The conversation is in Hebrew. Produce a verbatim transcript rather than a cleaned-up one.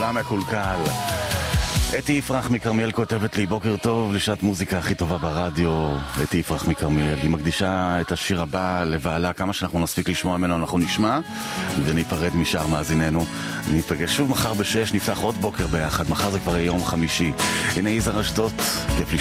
העולם מקולקל. אתי יפרח מכרמיאל כותבת לי, בוקר טוב לשעת מוזיקה הכי טובה ברדיו. אתי יפרח מכרמיאל, היא מקדישה את השיר הבא לבעלה, כמה שאנחנו נספיק לשמוע ממנו אנחנו נשמע וניפרד משאר מאזיננו. ניפגש שוב מחר בשש, נפתח עוד בוקר ביחד, מחר זה כבר יום חמישי. הנה יזהר אשדות, כיף לשמוע.